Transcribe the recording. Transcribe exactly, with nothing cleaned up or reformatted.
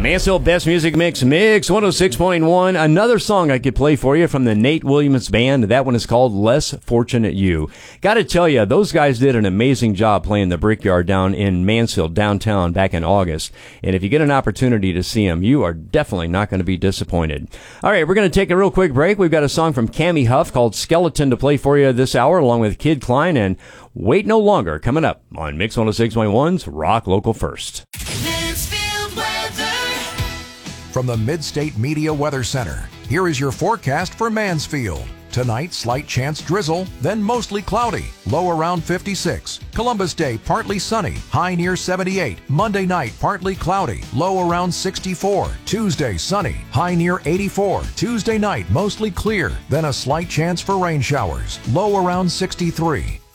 Mansfield Best Music Mix, Mix one oh six point one. Another song I could play for you from the Nate Williams Band. That one is called Less Fortunate You. Got to tell you, those guys did an amazing job playing the Brickyard down in Mansfield, downtown, back in August. And if you get an opportunity to see them, you are definitely not going to be disappointed. All right, we're going to take a real quick break. We've got a song from Cammie Huff called Skeleton to play for you this hour, along with Kid Klein and Wait No Longer, coming up on Mix one oh six point one's Rock Local First. From the Mid-State Media Weather Center, here is your forecast for Mansfield. Tonight, slight chance drizzle, then mostly cloudy, low around fifty-six. Columbus Day, partly sunny, high near seventy-eight. Monday night, partly cloudy, low around sixty-four. Tuesday, sunny, high near eighty-four. Tuesday night, mostly clear, then a slight chance for rain showers, low around sixty-three.